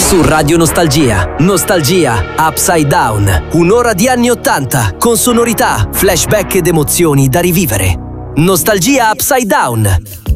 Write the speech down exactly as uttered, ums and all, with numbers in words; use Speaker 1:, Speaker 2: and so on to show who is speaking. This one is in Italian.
Speaker 1: Su Radio Nostalgia, Nostalgia Upside Down. Un'ora di anni ottanta con sonorità, flashback ed emozioni da rivivere. Nostalgia Upside Down.